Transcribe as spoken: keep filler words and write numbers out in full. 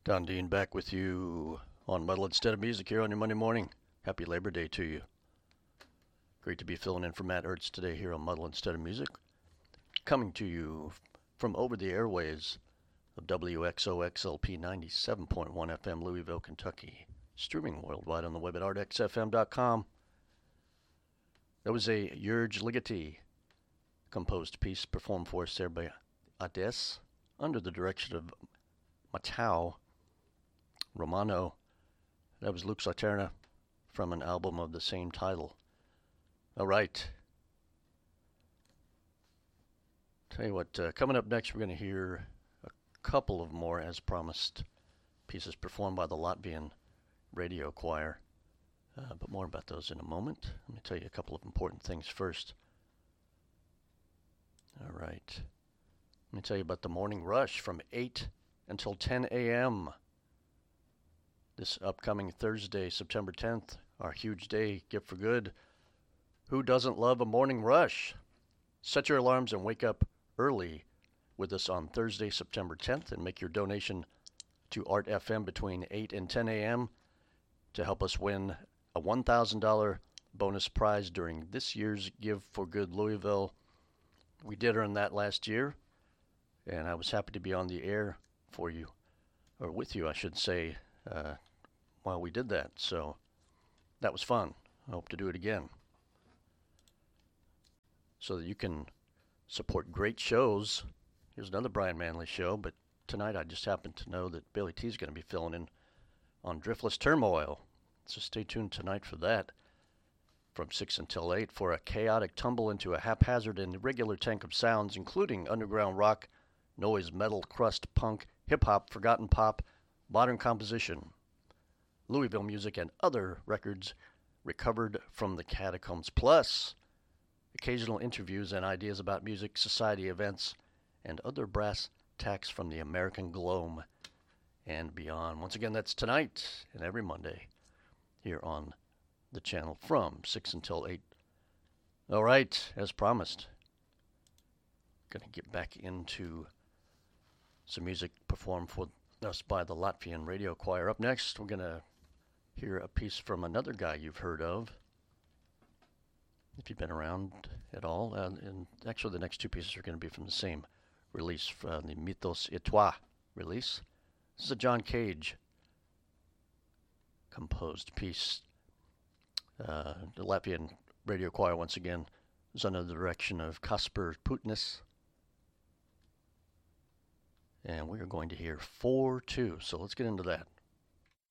Don Dean back with you on Muddle Instead of Music here on your Monday morning. Happy Labor Day to you. Great to be filling in for Matt Ertz today here on Muddle Instead of Music. Coming to you from over the airways of W X O X L P ninety-seven point one F M, Louisville, Kentucky. Streaming worldwide on the web at art x f m dot com. That was a Jurge Ligeti composed piece performed for us there by Ades under the direction of Matau Romano. That was Luke Sarterna from an album of the same title. All right. Tell you what, uh, coming up next, we're going to hear a couple of more, as promised, pieces performed by the Latvian radio choir. Uh, but more about those in a moment. Let me tell you a couple of important things first. All right. Let me tell you about the morning rush from eight until ten a.m. this upcoming Thursday, September tenth, our huge day, Gift for Good. Who doesn't love a morning rush? Set your alarms and wake up early with us on Thursday, September tenth, and make your donation to Art F M between eight and ten a.m. to help us win a one thousand dollars bonus prize during this year's Give for Good Louisville. We did earn that last year, and I was happy to be on the air for you, or with you, I should say, uh, while we did that. So that was fun. I hope to do it again, so that you can support great shows. Here's another Brian Manley show, but tonight I just happen to know that Billy T is going to be filling in on Driftless Turmoil. So stay tuned tonight for that from six until eight for a chaotic tumble into a haphazard and irregular tank of sounds, including underground rock, noise, metal, crust, punk, hip-hop, forgotten pop, modern composition, Louisville music, and other records recovered from the catacombs, plus occasional interviews and ideas about music, society, events, and other brass tacks from the American Globe and beyond. Once again, that's tonight and every Monday here on the channel from six until eight. All right, as promised, going to get back into some music performed for us by the Latvian radio choir. Up next, we're going to hear a piece from another guy you've heard of, if you've been around at all. Uh, and actually, the next two pieces are going to be from the same release, from the Mythos et Toi release. This is a John Cage composed piece. Uh, the Latvian radio choir, once again, is under the direction of Kasper Putnis. And we are going to hear four two. So let's get into that.